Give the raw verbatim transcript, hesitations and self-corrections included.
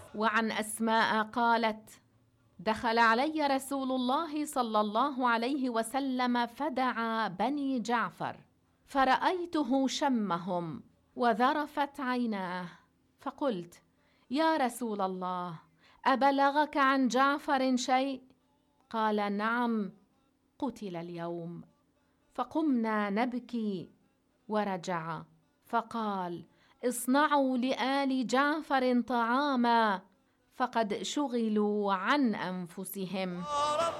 وعن أسماء قالت: دخل علي رسول الله صلى الله عليه وسلم فدعا بني جعفر، فرأيته شمهم وذرفت عيناه، فقلت: يا رسول الله، أبلغك عن جعفر شيء؟ قال: نعم، قتل اليوم. فقمنا نبكي، ورجع فقال: اصنعوا لآل جعفر طعاما فقد شغلوا عن أنفسهم.